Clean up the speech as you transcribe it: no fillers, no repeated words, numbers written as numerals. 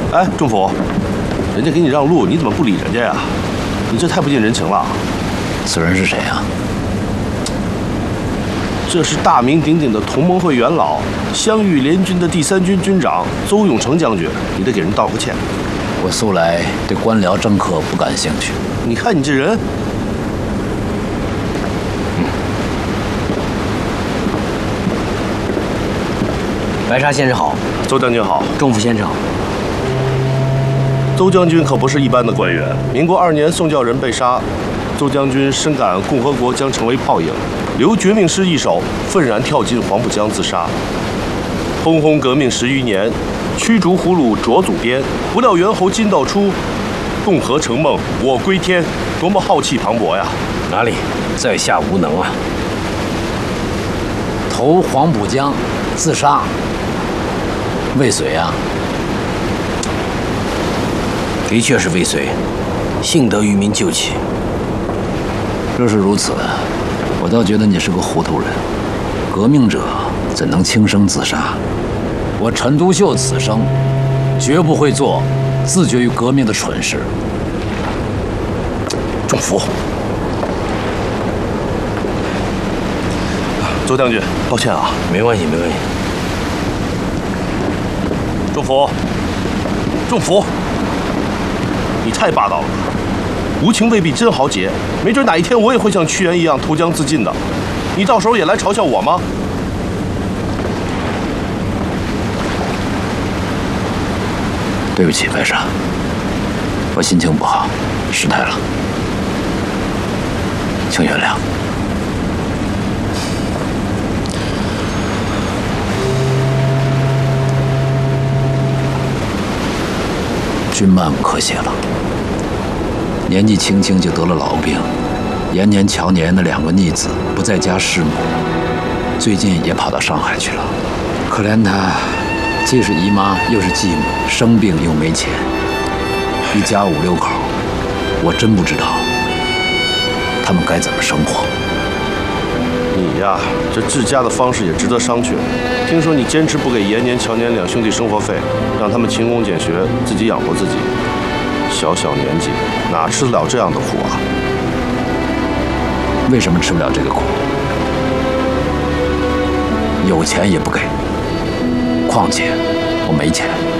哎，仲甫，人家给你让路，你怎么不理人家呀？你这太不近人情了。 此人是谁啊？ 这是大名鼎鼎的同盟会元老，湘豫联军的第3军军长邹永成将军，你得给人道个歉。 我素来对官僚政客不感兴趣。 你看你这人， 白沙先生好， 邹将军好。 仲甫先生好。 邹将军可不是一般的官员。民国2年宋教仁被杀，邹将军深感共和国将成为泡影，留绝命诗一首，愤然跳进黄浦江自杀。轰轰革命10余年，驱逐胡虏卓祖滇，不料猿猴金道出，共和成梦我归天，多么浩气磅礴呀！ 哪里，在下无能啊。投黄浦江，自杀，未遂啊？的确是未遂，幸得渔民救起。 若是如此，我倒觉得你是个糊涂人。革命者怎能轻生自杀？我陈独秀此生绝不会做自绝于革命的蠢事。 仲甫，邹将军，抱歉啊。 没关系，没关系。 仲甫，仲甫，你太霸道了。无情未必真豪杰，没准哪一天我也会像屈原一样投江自尽的。你到时候也来嘲笑我吗？ 对不起，白沙，我心情不好，失态了，请原谅。君漫可写了，年纪轻轻就得了痨病，延年、乔年的2个逆子不在家弑母，最近也跑到上海去了。可怜他，既是姨妈又是继母，生病又没钱，一家5、6口，我真不知道他们该怎么生活。 你呀，这治家的方式也值得商榷。听说你坚持不给延年、乔年2兄弟生活费，让他们勤工俭学，自己养活自己。小小年纪，哪吃得了这样的苦啊？ 为什么吃不了这个苦？有钱也不给，况且我没钱。